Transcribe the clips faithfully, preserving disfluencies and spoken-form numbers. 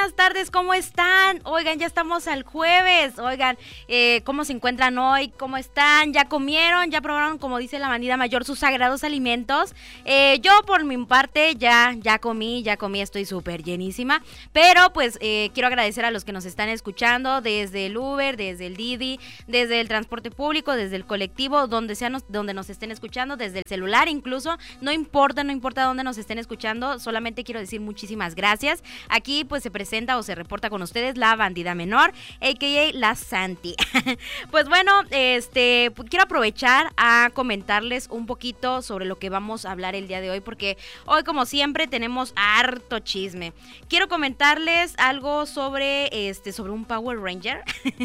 buenas tardes, ¿cómo están? Oigan, ya estamos al jueves, oigan, eh, ¿cómo se encuentran hoy? ¿Cómo están? ¿Ya comieron? ¿Ya probaron, como dice la bandida mayor, sus sagrados alimentos? Eh, yo por mi parte ya, ya comí, ya comí, estoy súper llenísima, pero pues eh, quiero agradecer a los que nos están escuchando desde el Uber, desde el Didi, desde el transporte público, desde el colectivo, donde sea nos, donde nos estén escuchando, desde el celular incluso, no importa, no importa dónde nos estén escuchando, solamente quiero decir muchísimas gracias. Aquí pues se presenta o se reporta con ustedes la bandida menor, a k a la Santi. Pues bueno, este quiero aprovechar a comentarles un poquito sobre lo que vamos a hablar el día de hoy, porque hoy como siempre tenemos harto chisme. Quiero comentarles algo sobre este sobre un Power Ranger,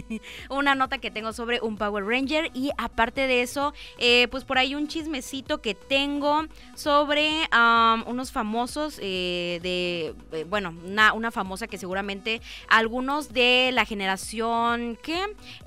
una nota que tengo sobre un Power Ranger, y aparte de eso, eh, pues por ahí un chismecito que tengo sobre um, unos famosos eh, de, eh, bueno, una, una famosa que seguramente algunos de la generación ¿qué?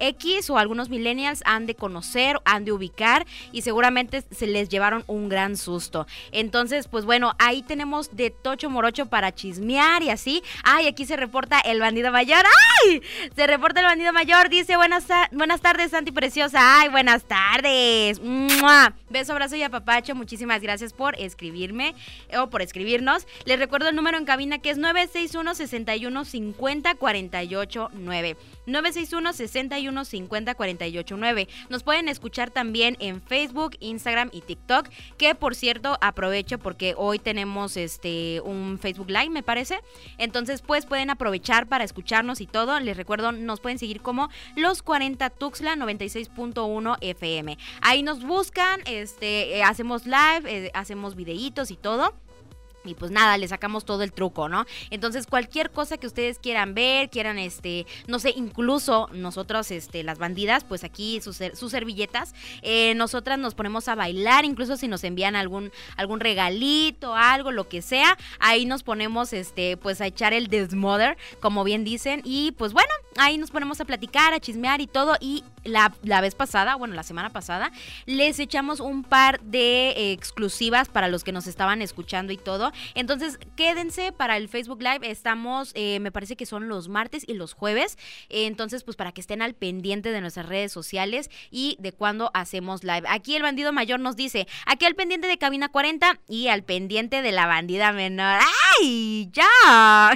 X o algunos millennials han de conocer, han de ubicar, y seguramente se les llevaron un gran susto. Entonces, pues bueno, ahí tenemos de tocho morocho para chismear y así. Ay, aquí se reporta el bandido mayor. ¡Ay! Se reporta el bandido mayor, dice buenas, buenas tardes, Santi preciosa. Ay, buenas tardes. ¡Mua! Beso, abrazo y apapacho. Muchísimas gracias por escribirme o por escribirnos. Les recuerdo el número en cabina, que es nueve seis uno, seis uno cinco cero, cuatro ocho nueve. nueve seis uno, seis uno cinco cero, cuatro ocho nueve. Nos pueden escuchar también en Facebook, Instagram y TikTok, que por cierto aprovecho porque hoy tenemos este un Facebook Live, me parece. Entonces pues pueden aprovechar para escucharnos y todo. Les recuerdo, nos pueden seguir como Los cuarenta Tuxtla noventa y seis punto uno F M. Ahí nos buscan, este eh, hacemos live, eh, hacemos videitos y todo. Y pues nada, le sacamos todo el truco, ¿no? Entonces cualquier cosa que ustedes quieran ver, quieran, este, no sé, incluso nosotros, este, las bandidas, pues aquí sus, sus servilletas, eh, nosotras nos ponemos a bailar, incluso si nos envían algún, algún regalito, algo, lo que sea, ahí nos ponemos, este, pues a echar el desmother, como bien dicen, y pues bueno, ahí nos ponemos a platicar, a chismear y todo, y la, la vez pasada, bueno, la semana pasada, les echamos un par de eh, exclusivas para los que nos estaban escuchando y todo. Entonces quédense para el Facebook Live, estamos, eh, me parece que son los martes y los jueves, eh, entonces pues para que estén al pendiente de nuestras redes sociales y de cuando hacemos live. Aquí el bandido mayor nos dice, aquí al pendiente de Cabina cuarenta y al pendiente de la bandida menor. ¡Ay, ya!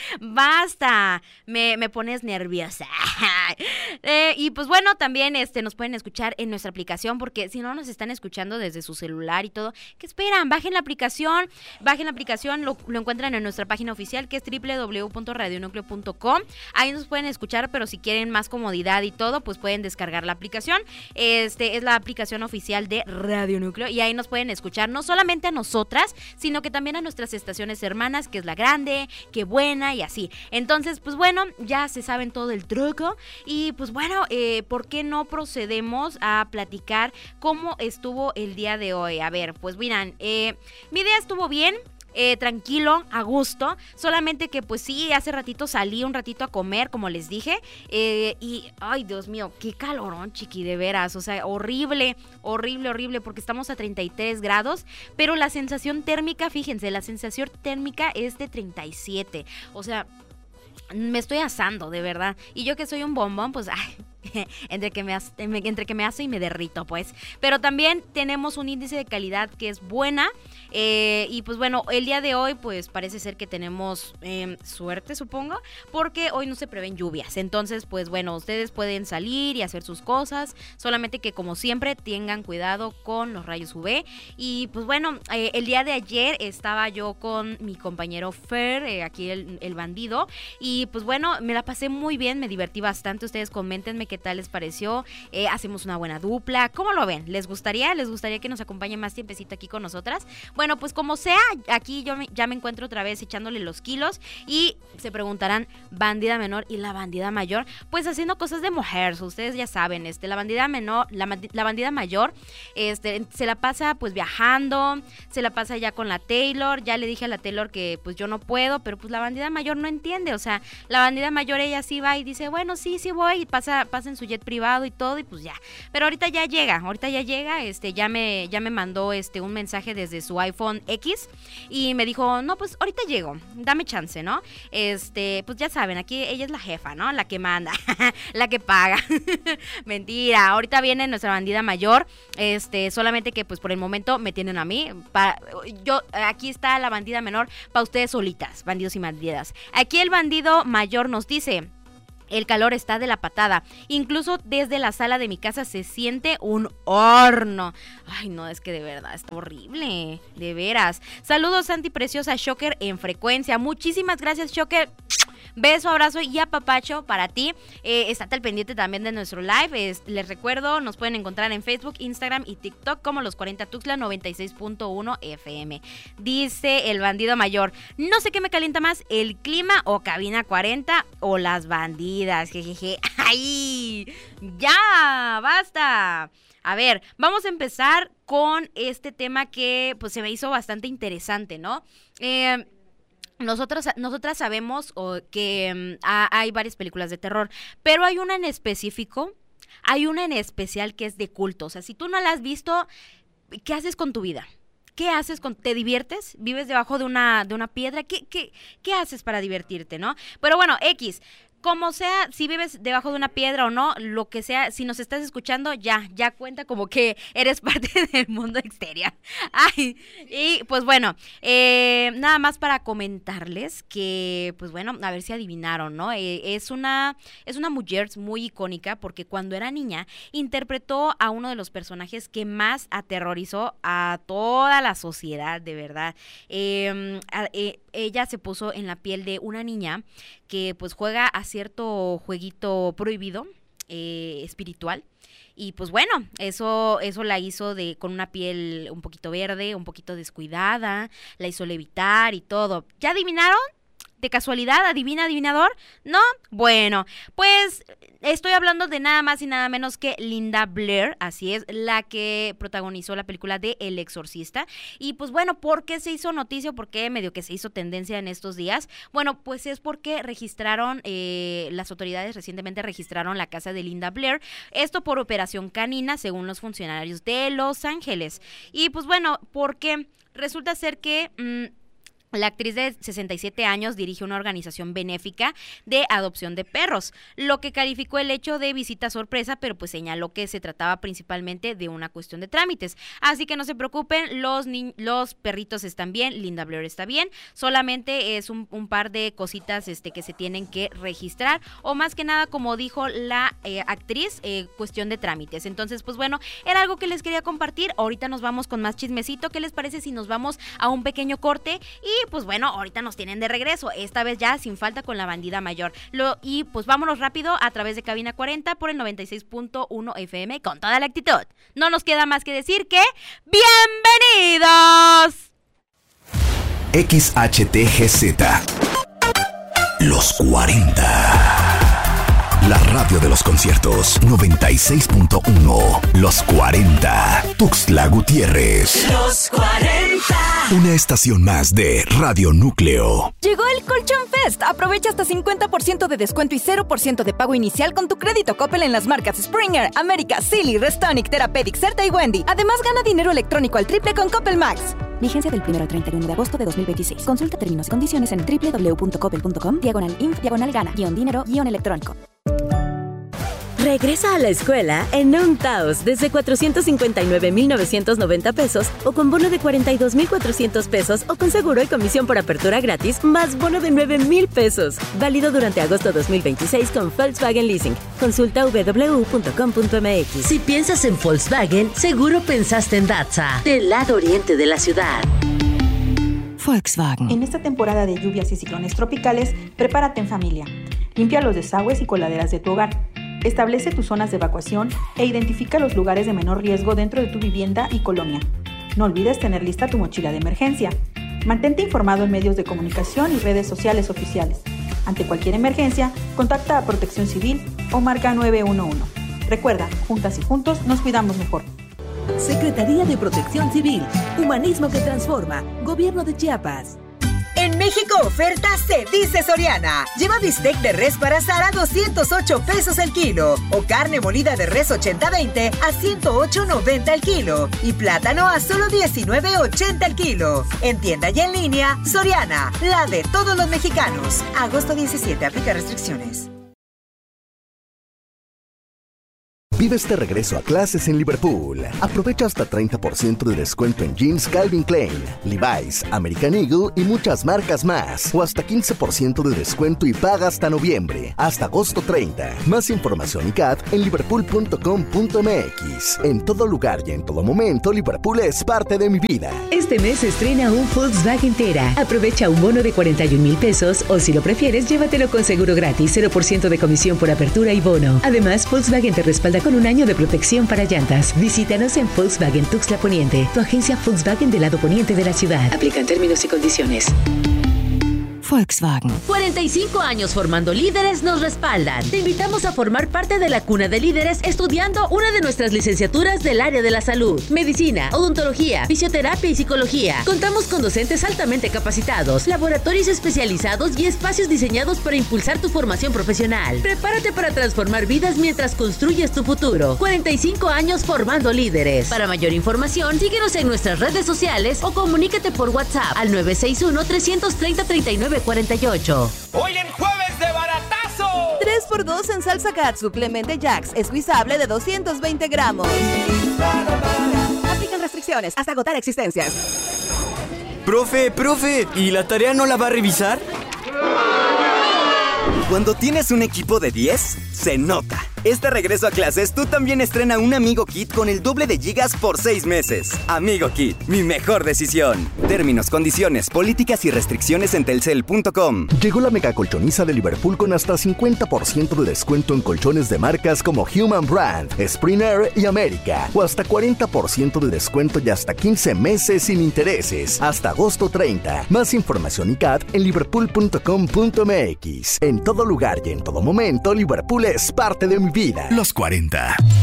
Basta, me, me pones nerviosa. eh, y pues bueno, también este, nos pueden escuchar en nuestra aplicación, porque si no nos están escuchando desde su celular y todo, ¿qué esperan? Bajen la aplicación, bajen la aplicación, lo, lo encuentran en nuestra página oficial, que es doble u doble u doble u punto radio núcleo punto com. Ahí nos pueden escuchar, pero si quieren más comodidad y todo, pues pueden descargar la aplicación. Este es la aplicación oficial de Radio Núcleo, y ahí nos pueden escuchar no solamente a nosotras, sino que también a nuestras estaciones hermanas, que es La Grande, Qué Buena y así. Entonces, pues bueno, ya se saben todo el truco, y pues bueno, eh, ¿por qué no procedemos a platicar cómo estuvo el día de hoy? A ver, pues miran, eh, mi día estuvo bien. Eh, tranquilo, a gusto, solamente que pues sí, hace ratito salí un ratito a comer, como les dije, eh, y ay Dios mío, qué calorón, chiqui, de veras, o sea, horrible, horrible, horrible, porque estamos a treinta y tres grados, pero la sensación térmica, fíjense, la sensación térmica es de treinta y siete, o sea, me estoy asando, de verdad, y yo que soy un bombón, pues ay, entre que me hace, entre que me hace y me derrito, pues. Pero también tenemos un índice de calidad que es buena, eh, y pues bueno, el día de hoy pues parece ser que tenemos eh, suerte, supongo, porque hoy no se prevén lluvias. Entonces pues bueno, ustedes pueden salir y hacer sus cosas, solamente que como siempre tengan cuidado con los rayos U V. Y pues bueno, eh, el día de ayer estaba yo con mi compañero Fer, eh, aquí el, el bandido, y pues bueno, me la pasé muy bien, me divertí bastante. Ustedes coméntenme qué tal les pareció, eh, hacemos una buena dupla, ¿cómo lo ven? ¿Les gustaría? ¿Les gustaría que nos acompañe más tiempecito aquí con nosotras? Bueno, pues como sea, aquí yo me, ya me encuentro otra vez echándole los kilos, y se preguntarán, bandida menor y la bandida mayor, pues haciendo cosas de mujeres, ustedes ya saben, este, la bandida menor, la, la bandida mayor, este, se la pasa pues viajando, se la pasa ya con la Taylor, ya le dije a la Taylor que pues yo no puedo, pero pues la bandida mayor no entiende, o sea, la bandida mayor ella sí va y dice, bueno, sí, sí voy, y pasa, pasa nomás en su jet privado y todo, y pues ya. Pero ahorita ya llega, ahorita ya llega, este, ya me, ya me mandó este un mensaje desde su iPhone X y me dijo, no, pues ahorita llego, dame chance, ¿no? Este, pues ya saben, aquí ella es la jefa, ¿no? La que manda, la que paga. Mentira, ahorita viene nuestra bandida mayor, este, solamente que pues por el momento me tienen a mí, pa, yo, aquí está la bandida menor para ustedes solitas, bandidos y bandidas. Aquí el bandido mayor nos dice: el calor está de la patada. Incluso desde la sala de mi casa se siente un horno. Ay, no, es que de verdad está horrible. De veras. Saludos, Santi Preciosa, Shocker en frecuencia. Muchísimas gracias, Shocker. Beso, abrazo y apapacho para ti. Eh, estate al pendiente también de nuestro live. Es, les recuerdo, nos pueden encontrar en Facebook, Instagram y TikTok como Los cuarenta Tuxtla noventa y seis punto uno F M. Dice el bandido mayor: no sé qué me calienta más, el clima o cabina cuarenta o las bandidas. Jejeje. ¡Ay! ¡Ya! ¡Basta! A ver, vamos a empezar con este tema que pues se me hizo bastante interesante, ¿no? Eh... Nosotros, nosotras sabemos oh, que um, ha, hay varias películas de terror, pero hay una en específico, hay una en especial que es de culto. O sea, si tú no la has visto, ¿qué haces con tu vida? ¿Qué haces? Con, ¿te diviertes? ¿Vives debajo de una, de una piedra? ¿Qué, qué, ¿Qué haces para divertirte, no? Pero bueno, X. Como sea, si vives debajo de una piedra o no, lo que sea, si nos estás escuchando, ya, ya cuenta como que eres parte del mundo exterior. Ay, y pues bueno, eh, nada más para comentarles que, pues bueno, a ver si adivinaron, ¿no? Eh, es una, es una mujer muy icónica porque cuando era niña interpretó a uno de los personajes que más aterrorizó a toda la sociedad, de verdad. Eh, eh, ella se puso en la piel de una niña que pues juega a cierto jueguito prohibido, eh, espiritual, y pues bueno, eso, eso la hizo de, con una piel un poquito verde, un poquito descuidada, la hizo levitar y todo. ¿Ya adivinaron? ¿De casualidad? ¿Adivina, adivinador? ¿No? Bueno, pues estoy hablando de nada más y nada menos que Linda Blair, así es, la que protagonizó la película de El Exorcista. Y pues bueno, ¿por qué se hizo noticia? ¿Por qué medio que se hizo tendencia en estos días? Bueno, pues es porque registraron, eh, las autoridades recientemente registraron la casa de Linda Blair, esto por operación canina, según los funcionarios de Los Ángeles. Y pues bueno, porque resulta ser que... Mmm, la actriz de sesenta y siete años dirige una organización benéfica de adopción de perros, lo que calificó el hecho de visita sorpresa, pero pues señaló que se trataba principalmente de una cuestión de trámites. Así que no se preocupen, los, ni- los perritos están bien, Linda Blair está bien, solamente es un, un par de cositas este, que se tienen que registrar, o más que nada, como dijo la eh, actriz, eh, cuestión de trámites. Entonces, pues bueno, era algo que les quería compartir. Ahorita nos vamos con más chismecito. ¿Qué les parece si nos vamos a un pequeño corte? Y pues bueno, ahorita nos tienen de regreso, esta vez ya sin falta con la bandida mayor. Lo, y pues vámonos rápido a través de Cabina cuarenta por el noventa y seis punto uno F M con toda la actitud. No nos queda más que decir que ¡bienvenidos! X H T G Z Los cuarenta. La radio de los conciertos noventa y seis punto uno. Los cuarenta. Tuxtla Gutiérrez. Los cuarenta. Una estación más de Radio Núcleo. Llegó el Colchón Fest. Aprovecha hasta cincuenta por ciento de descuento y cero por ciento de pago inicial con tu crédito Coppel en las marcas Springer, América, Silly, Restonic, Therapeutic, Certa y Wendy. Además, gana dinero electrónico al triple con Coppel Max. Vigencia del primero al treinta y uno de agosto de dos mil veintiséis. Consulta términos y condiciones en doble u doble u doble u punto coppel punto com, diagonal inf, diagonal gana, guión dinero, guión electrónico. Regresa a la escuela en un Taos desde cuatrocientos cincuenta y nueve mil novecientos noventa pesos o con bono de cuarenta y dos mil cuatrocientos pesos o con seguro y comisión por apertura gratis más bono de nueve mil pesos. Válido durante agosto dos mil veintiséis con Volkswagen Leasing. Consulta doble u doble u doble u punto com punto m x. Si piensas en Volkswagen, seguro pensaste en Datsa, del lado oriente de la ciudad. Volkswagen. En esta temporada de lluvias y ciclones tropicales, prepárate en familia. Limpia los desagües y coladeras de tu hogar. Establece tus zonas de evacuación e identifica los lugares de menor riesgo dentro de tu vivienda y colonia. No olvides tener lista tu mochila de emergencia. Mantente informado en medios de comunicación y redes sociales oficiales. Ante cualquier emergencia, contacta a Protección Civil o marca nueve uno uno. Recuerda, juntas y juntos nos cuidamos mejor. Secretaría de Protección Civil, Humanismo que Transforma, Gobierno de Chiapas. En México oferta se dice Soriana. Lleva bistec de res para asar a doscientos ocho pesos el kilo. O carne molida de res ochenta veinte a ciento ocho noventa el kilo. Y plátano a solo diecinueve ochenta el kilo. En tienda y en línea, Soriana, la de todos los mexicanos. Agosto diecisiete, aplica restricciones. Vive este regreso a clases en Liverpool. Aprovecha hasta treinta por ciento de descuento en jeans Calvin Klein, Levi's, American Eagle y muchas marcas más. O hasta quince por ciento de descuento y paga hasta noviembre, hasta agosto treinta. Más información y C A T en liverpool punto com punto m x. En todo lugar y en todo momento, Liverpool es parte de mi vida. Este mes se estrena un Volkswagen Tera. Aprovecha un bono de cuarenta y un mil pesos o si lo prefieres, llévatelo con seguro gratis, cero por ciento de comisión por apertura y bono. Además, Volkswagen te respalda con un año de protección para llantas. Visítanos en Volkswagen Tuxtla Poniente, tu agencia Volkswagen del lado poniente de la ciudad. Aplican términos y condiciones. Volkswagen. cuarenta y cinco años formando líderes nos respaldan. Te invitamos a formar parte de la cuna de líderes estudiando una de nuestras licenciaturas del área de la salud, medicina, odontología, fisioterapia y psicología. Contamos con docentes altamente capacitados, laboratorios especializados y espacios diseñados para impulsar tu formación profesional. Prepárate para transformar vidas mientras construyes tu futuro. cuarenta y cinco años formando líderes. Para mayor información, síguenos en nuestras redes sociales o comunícate por WhatsApp al nueve seis uno, tres tres cero, tres nueve cuarenta y ocho. Hoy en Jueves de Baratazo. tres por dos en salsa Katsu, Clemente Jax, escuizable de doscientos veinte gramos. Aplican restricciones hasta agotar existencias. Profe, profe, ¿y la tarea no la va a revisar? Cuando tienes un equipo de diez, se nota. Este regreso a clases, tú también estrena un Amigo Kit con el doble de gigas por seis meses. Amigo Kit, mi mejor decisión. Términos, condiciones, políticas y restricciones en telcel punto com. Llegó la mega colchoniza de Liverpool con hasta cincuenta por ciento de descuento en colchones de marcas como Human Brand, Springer y América. O hasta cuarenta por ciento de descuento y hasta quince meses sin intereses. Hasta agosto treinta. Más información y C A T en liverpool punto com punto m x. En todo lugar y en todo momento, Liverpool es parte de mi vida. Los cuarenta.